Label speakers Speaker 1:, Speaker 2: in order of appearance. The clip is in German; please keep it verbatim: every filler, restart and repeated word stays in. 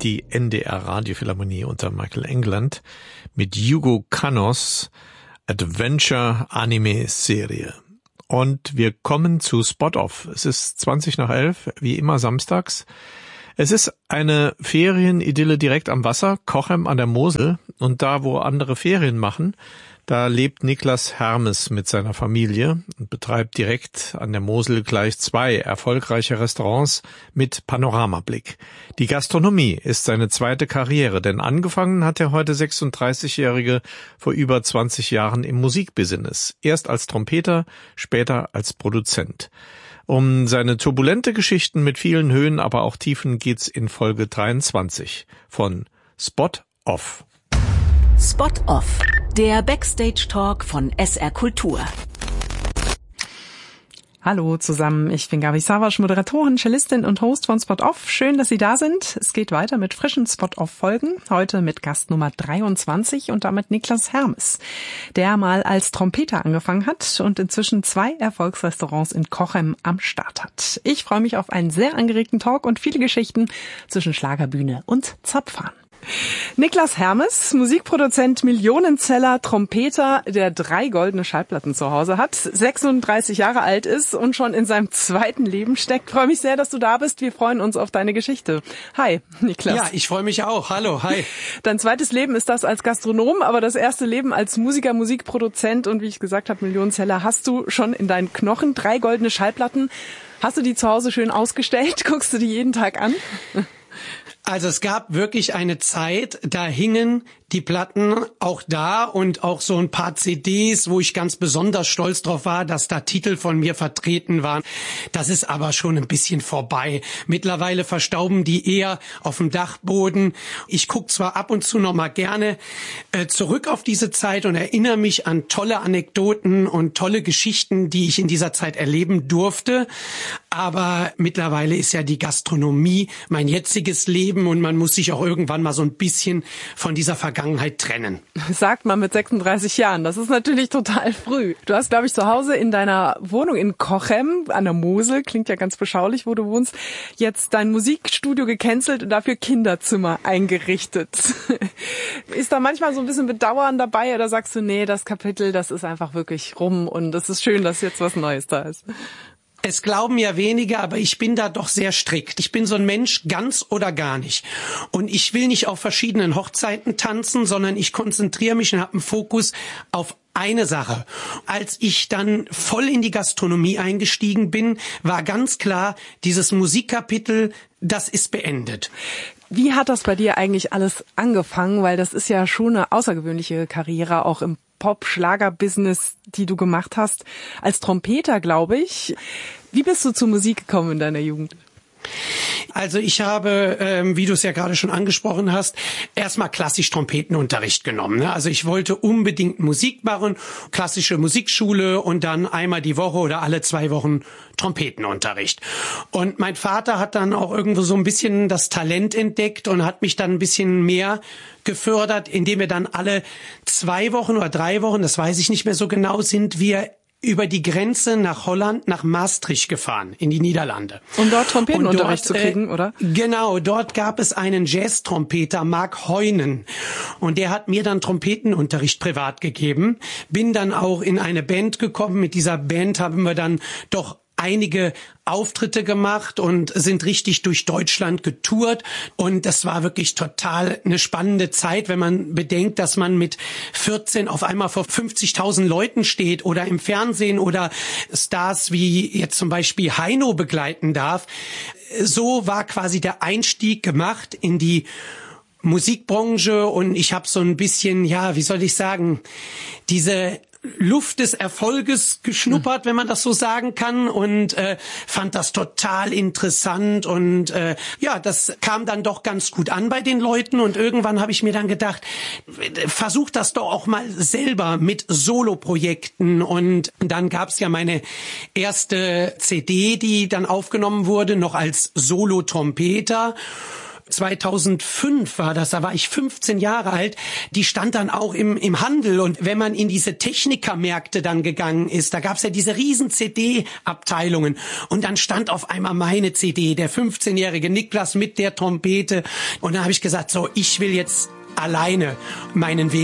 Speaker 1: die N D R Radiophilharmonie unter Michael England mit Yugo Kannos Adventure Anime Serie. Und wir kommen zu Spot Off. Es ist zwanzig nach elf, wie immer samstags. Es ist eine Ferienidylle direkt am Wasser, Cochem an der Mosel. Und da, wo andere Ferien machen, da lebt Niklas Hermes mit seiner Familie und betreibt direkt an der Mosel gleich zwei erfolgreiche Restaurants mit Panoramablick. Die Gastronomie ist seine zweite Karriere, denn angefangen hat der heute sechsunddreißigjährige vor über zwanzig Jahren im Musikbusiness. Erst als Trompeter, später als Produzent. Um seine turbulente Geschichten mit vielen Höhen, aber auch Tiefen geht's in Folge dreiundzwanzig von Spot Off.
Speaker 2: Spot Off, der Backstage-Talk von S R Kultur.
Speaker 3: Hallo zusammen, ich bin Gabi Savasch, Moderatorin, Cellistin und Host von Spot Off. Schön, dass Sie da sind. Es geht weiter mit frischen Spot Off-Folgen. Heute mit Gast Nummer dreiundzwanzig und damit Niklas Hermes, der mal als Trompeter angefangen hat und inzwischen zwei Erfolgsrestaurants in Cochem am Start hat. Ich freue mich auf einen sehr angeregten Talk und viele Geschichten zwischen Schlagerbühne und Zapfhahn. Niklas Hermes, Musikproduzent, Millionenzeller, Trompeter, der drei goldene Schallplatten zu Hause hat, sechsunddreißig Jahre alt ist und schon in seinem zweiten Leben steckt. Ich freue mich sehr, dass du da bist. Wir freuen uns auf deine Geschichte. Hi, Niklas.
Speaker 4: Ja, ich freue mich auch. Hallo, hi.
Speaker 3: Dein zweites Leben ist das als Gastronom, aber das erste Leben als Musiker, Musikproduzent und wie ich gesagt habe, Millionenzeller hast du schon in deinen Knochen. Drei goldene Schallplatten. Hast du die zu Hause schön ausgestellt? Guckst du die jeden Tag an?
Speaker 4: Also es gab wirklich eine Zeit, da hingen die Platten auch da und auch so ein paar C Ds, wo ich ganz besonders stolz drauf war, dass da Titel von mir vertreten waren. Das ist aber schon ein bisschen vorbei. Mittlerweile verstauben die eher auf dem Dachboden. Ich gucke zwar ab und zu noch mal gerne äh, zurück auf diese Zeit und erinnere mich an tolle Anekdoten und tolle Geschichten, die ich in dieser Zeit erleben durfte. Aber mittlerweile ist ja die Gastronomie mein jetziges Leben und man muss sich auch irgendwann mal so ein bisschen von dieser Vergangenheit trennen.
Speaker 3: Sagt man mit sechsunddreißig Jahren. Das ist natürlich total früh. Du hast, glaube ich, zu Hause in deiner Wohnung in Cochem an der Mosel, klingt ja ganz beschaulich, wo du wohnst, jetzt dein Musikstudio gecancelt und dafür Kinderzimmer eingerichtet. Ist da manchmal so ein bisschen Bedauern dabei oder sagst du, nee, das Kapitel, das ist einfach wirklich rum und es ist schön, dass jetzt was Neues da ist?
Speaker 4: Es glauben ja wenige, aber ich bin da doch sehr strikt. Ich bin so ein Mensch, ganz oder gar nicht. Und ich will nicht auf verschiedenen Hochzeiten tanzen, sondern ich konzentriere mich und habe einen Fokus auf eine Sache. Als ich dann voll in die Gastronomie eingestiegen bin, war ganz klar, dieses Musikkapitel, das ist beendet.
Speaker 3: Wie hat das bei dir eigentlich alles angefangen? Weil das ist ja schon eine außergewöhnliche Karriere, auch im Pop-Schlager-Business, die du gemacht hast. Als Trompeter, glaube ich. Wie bist du zur Musik gekommen in deiner Jugend?
Speaker 4: Also ich habe, ähm, wie du es ja gerade schon angesprochen hast, erstmal klassisch Trompetenunterricht genommen. Ne? Also ich wollte unbedingt Musik machen, klassische Musikschule und dann einmal die Woche oder alle zwei Wochen Trompetenunterricht. Und mein Vater hat dann auch irgendwo so ein bisschen das Talent entdeckt und hat mich dann ein bisschen mehr gefördert, indem wir dann alle zwei Wochen oder drei Wochen, das weiß ich nicht mehr so genau, sind wir über die Grenze nach Holland, nach Maastricht gefahren, in die Niederlande.
Speaker 3: Um dort Trompetenunterricht zu kriegen, äh, oder?
Speaker 4: Genau, dort gab es einen Jazz-Trompeter, Mark Heunen. Und der hat mir dann Trompetenunterricht privat gegeben. Bin dann auch in eine Band gekommen. Mit dieser Band haben wir dann doch einige Auftritte gemacht und sind richtig durch Deutschland getourt. Und das war wirklich total eine spannende Zeit, wenn man bedenkt, dass man mit vierzehn auf einmal vor fünfzigtausend Leuten steht oder im Fernsehen oder Stars wie jetzt zum Beispiel Heino begleiten darf. So war quasi der Einstieg gemacht in die Musikbranche und ich habe so ein bisschen, ja, wie soll ich sagen, diese Luft des Erfolges geschnuppert, wenn man das so sagen kann, und äh, fand das total interessant und äh, ja, das kam dann doch ganz gut an bei den Leuten und irgendwann habe ich mir dann gedacht, versuch das doch auch mal selber mit Soloprojekten und dann gab's ja meine erste C D, die dann aufgenommen wurde, noch als Solo-Trompeter. zweitausendfünf war das, da war ich fünfzehn Jahre alt, die stand dann auch im, im Handel. Und wenn man in diese Technikermärkte dann gegangen ist, da gab's ja diese riesen C D-Abteilungen. Und dann stand auf einmal meine C D, der fünfzehnjährige Niklas mit der Trompete. Und dann habe ich gesagt, so, ich will jetzt alleine meinen Weg